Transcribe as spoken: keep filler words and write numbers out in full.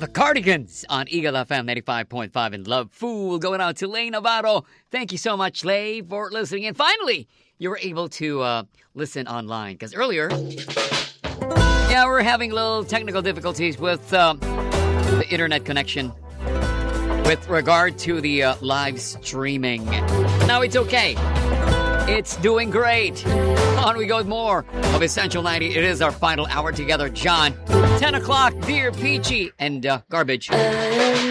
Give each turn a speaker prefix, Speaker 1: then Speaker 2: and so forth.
Speaker 1: Cardigans on Eagle F M ninety-five point five and Love Fool going out to Lay Navarro. Thank you so much, Lay, for listening. And finally, you were able to uh, listen online. Because earlier, yeah, we're having little technical difficulties with uh, the internet connection with regard to the uh, live streaming. Now it's okay. It's doing great. On we go with more of Essential ninety. It is our final hour together. John, ten o'clock, Dear Peachy, and uh, Garbage.